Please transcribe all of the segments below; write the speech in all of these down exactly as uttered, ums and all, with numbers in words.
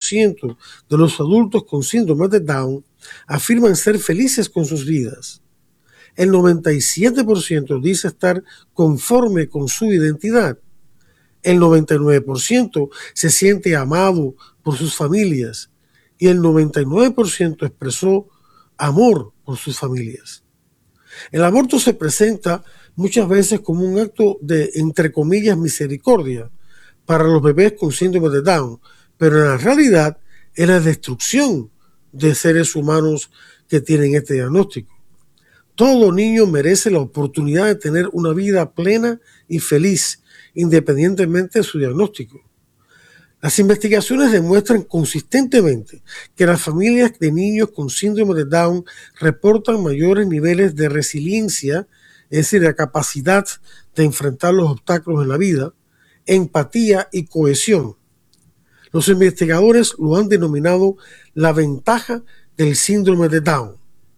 ciento de los adultos con síndrome de Down afirman ser felices con sus vidas. El noventa y siete por ciento dice estar conforme con su identidad. El noventa y nueve por ciento se siente amado por sus familias y el noventa y nueve por ciento expresó amor por sus familias. El aborto se presenta muchas veces como un acto de, entre comillas, misericordia para los bebés con síndrome de Down, pero en la realidad es la destrucción de seres humanos que tienen este diagnóstico. Todo niño merece la oportunidad de tener una vida plena y feliz, independientemente de su diagnóstico. Las investigaciones demuestran consistentemente que las familias de niños con síndrome de Down reportan mayores niveles de resiliencia, es decir, la capacidad de enfrentar los obstáculos en la vida, empatía y cohesión. Los investigadores lo han denominado la ventaja del síndrome de Down.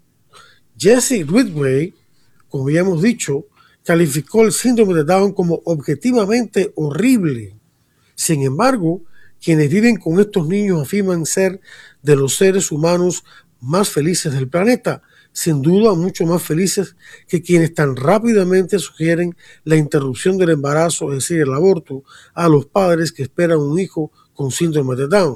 Jesse Ridgway, como ya hemos dicho, calificó el síndrome de Down como objetivamente horrible. Sin embargo, quienes viven con estos niños afirman ser de los seres humanos más felices del planeta, sin duda mucho más felices que quienes tan rápidamente sugieren la interrupción del embarazo, es decir, el aborto, a los padres que esperan un hijo con síndrome de Down.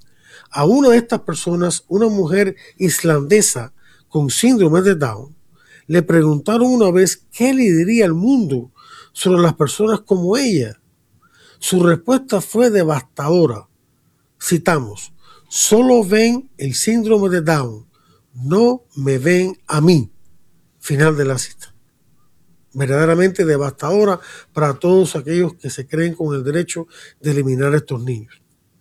A una de estas personas, una mujer islandesa con síndrome de Down, le preguntaron una vez qué le diría al mundo sobre las personas como ella. Su respuesta fue devastadora. Citamos: solo ven el síndrome de Down, no me ven a mí. Final de la cita. Verdaderamente devastadora para todos aquellos que se creen con el derecho de eliminar a estos niños.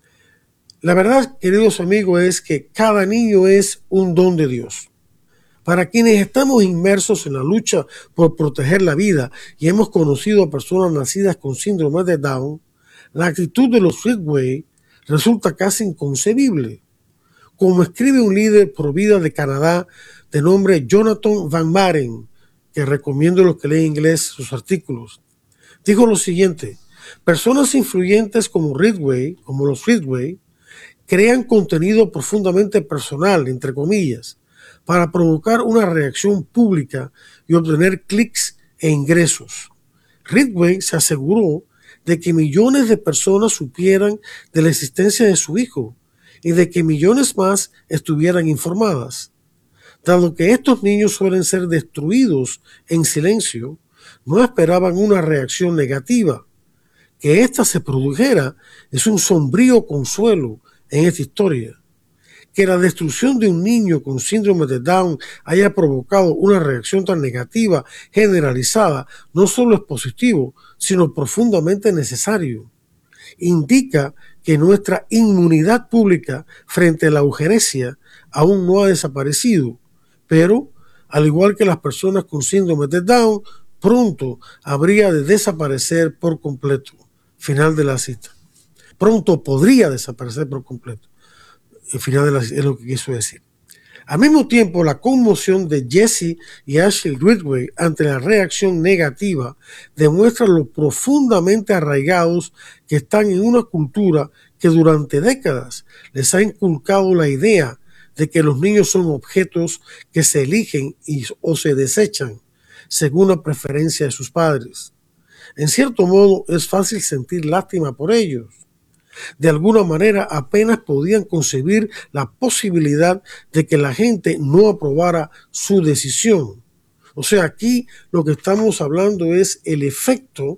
La verdad, queridos amigos, es que cada niño es un don de Dios. Para quienes estamos inmersos en la lucha por proteger la vida y hemos conocido a personas nacidas con síndrome de Down, la actitud de los Ridgway resulta casi inconcebible. Como escribe un líder pro vida de Canadá de nombre Jonathan Van Maren, que recomiendo a los que leen inglés sus artículos, dijo lo siguiente: personas influyentes como Ridgway, como los Ridgway, crean contenido profundamente personal, entre comillas, para provocar una reacción pública y obtener clics e ingresos. Ridgway se aseguró de que millones de personas supieran de la existencia de su hijo y de que millones más estuvieran informadas. Dado que estos niños suelen ser destruidos en silencio, no esperaban una reacción negativa. Que ésta se produjera es un sombrío consuelo en esta historia. Que la destrucción de un niño con síndrome de Down haya provocado una reacción tan negativa generalizada no solo es positivo, sino profundamente necesario. Indica que nuestra inmunidad pública frente a la eugenesia aún no ha desaparecido, pero, al igual que las personas con síndrome de Down, pronto habría de desaparecer por completo. Final de la cita. Pronto podría desaparecer por completo. El final de la, es lo que quiso decir. Al mismo tiempo, la conmoción de Jesse y Ashley Ridgway ante la reacción negativa demuestra lo profundamente arraigados que están en una cultura que durante décadas les ha inculcado la idea de que los niños son objetos que se eligen y, o se desechan según la preferencia de sus padres. En cierto modo, es fácil sentir lástima por ellos. De alguna manera apenas podían concebir la posibilidad de que la gente no aprobara su decisión. O sea, aquí lo que estamos hablando es el efecto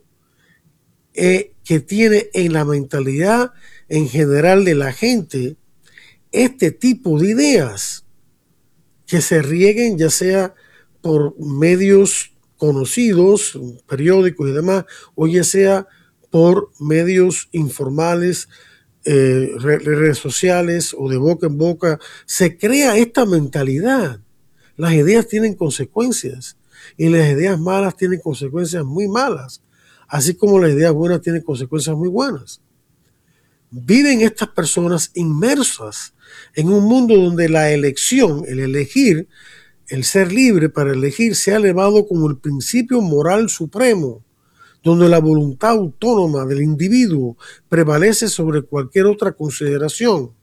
eh, que tiene en la mentalidad en general de la gente este tipo de ideas que se rieguen ya sea por medios conocidos, periódicos y demás, o ya sea por medios informales, eh, redes sociales o de boca en boca. Se crea esta mentalidad. Las ideas tienen consecuencias y las ideas malas tienen consecuencias muy malas, así como las ideas buenas tienen consecuencias muy buenas. Viven estas personas inmersas en un mundo donde la elección, el elegir, el ser libre para elegir se ha elevado como el principio moral supremo, donde la voluntad autónoma del individuo prevalece sobre cualquier otra consideración.